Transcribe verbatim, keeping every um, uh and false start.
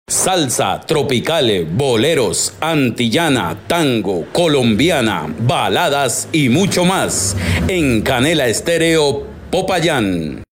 Salsa, tropicales, boleros, antillana, tango, colombiana, baladas y mucho más en Canela Estéreo Popayán.